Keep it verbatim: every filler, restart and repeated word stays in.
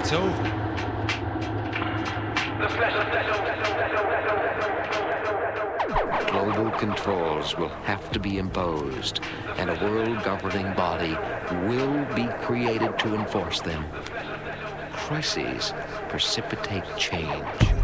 it's over. Global controls will have to be imposed, and a world governing body will be created to enforce them. Crises precipitate change.